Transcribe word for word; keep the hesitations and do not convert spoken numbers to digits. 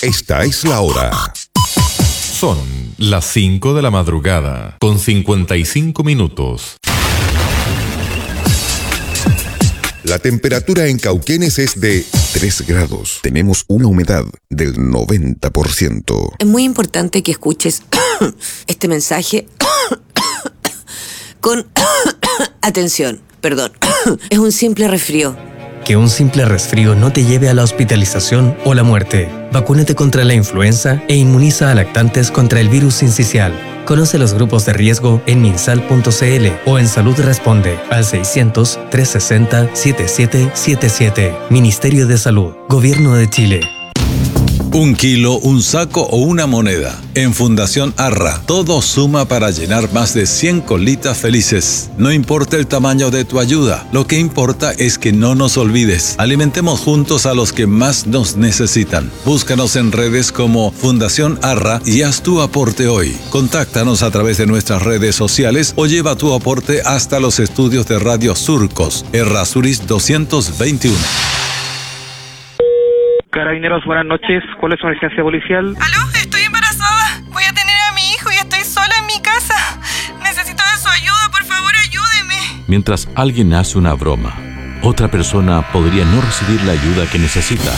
Esta es la hora. Son las cinco de la madrugada, con cincuenta y cinco minutos. La temperatura en Cauquenes es de tres grados. Tenemos una humedad del noventa por ciento. Es muy importante que escuches este mensaje con atención. Perdón, es un simple resfrío. Que un simple resfrío no te lleve a la hospitalización o la muerte. Vacúnate contra la influenza e inmuniza a lactantes contra el virus sincicial. Conoce los grupos de riesgo en minsal punto c l o en Salud Responde al seiscientos, trescientos sesenta, setenta y siete setenta y siete. Ministerio de Salud, Gobierno de Chile. Un kilo, un saco o una moneda. En Fundación Arra, todo suma para llenar más de cien colitas felices. No importa el tamaño de tu ayuda, lo que importa es que no nos olvides. Alimentemos juntos a los que más nos necesitan. Búscanos en redes como Fundación Arra y haz tu aporte hoy. Contáctanos a través de nuestras redes sociales o lleva tu aporte hasta los estudios de Radio Surcos, Errázuriz doscientos veintiuno. Carabineros, buenas noches. ¿Cuál es su emergencia policial? ¿Aló? Estoy embarazada. Voy a tener a mi hijo y estoy sola en mi casa. Necesito de su ayuda, por favor, ayúdeme. Mientras alguien hace una broma, otra persona podría no recibir la ayuda que necesita.